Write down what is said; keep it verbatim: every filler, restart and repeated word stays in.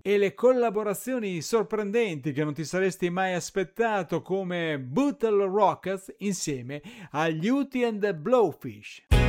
e le collaborazioni sorprendenti che non ti saresti mai aspettato come Bottle Rockets insieme agli Hootie and the Blowfish.